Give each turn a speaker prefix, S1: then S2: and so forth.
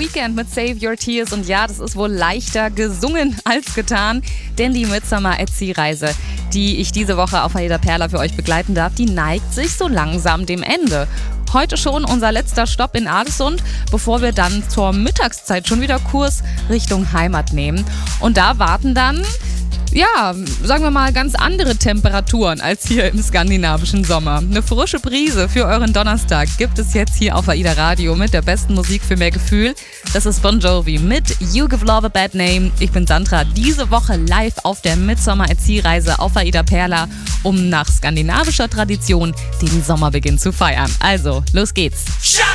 S1: Weeknd mit Save Your Tears und ja, das ist wohl leichter gesungen als getan, denn die Midsomer-at-Sea-Reise, die ich diese Woche auf Aida Perla für euch begleiten darf, die neigt sich so langsam dem Ende. Heute schon unser letzter Stopp in Adelsund, bevor wir dann zur Mittagszeit schon wieder Kurs Richtung Heimat nehmen. Und da warten dann, ja, sagen wir mal, ganz andere Temperaturen als hier im skandinavischen Sommer. Eine frische Brise für euren Donnerstag gibt es jetzt hier auf Aida Radio mit der besten Musik für mehr Gefühl. Das ist Bon Jovi mit You Give Love a Bad Name. Ich bin Sandra, diese Woche live auf der Midsomer-at-Sea-Reise auf Aida Perla, um nach skandinavischer Tradition den Sommerbeginn zu feiern. Also, los geht's!